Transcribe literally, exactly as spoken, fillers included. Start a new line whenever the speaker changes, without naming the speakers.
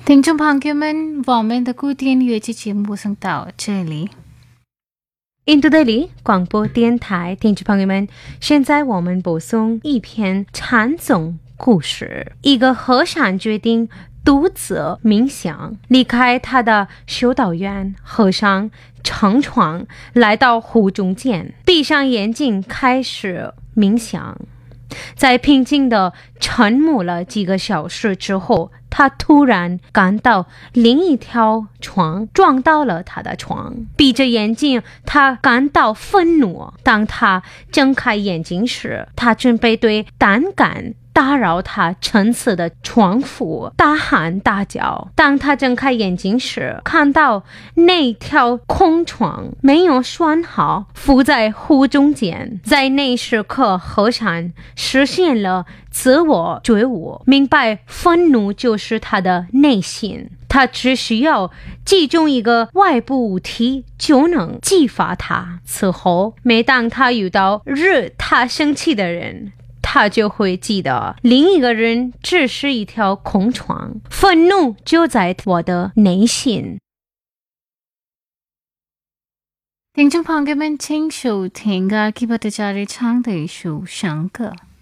听众朋友们，我们的古典乐器节目送到这里。
印度德里广播电台听众朋友们，现在我们播送一篇禅宗故事。一个和尚决定独自冥想，离开他的修道院。和尚乘床来到湖中间，闭上眼睛开始冥想。在平静的沉默了几个小时之后，他突然感到另一条床撞到了他的床。闭着眼睛，他感到愤怒。当他睁开眼睛时，他准备对胆敢打扰他沉思的床夫大喊大叫。当他睁开眼睛时，看到那条空床没有拴好，浮在湖中间。在那时刻，和尚实现了自我觉悟，明白愤怒就是他的内心，他只需要击中一个外部物体就能激发他。此后，每当他遇到惹他生气的人，他就会记得另一个人只是一条空床，愤怒就在我的内心。
听众朋友们，请收听阿基巴特加里唱的一首山歌。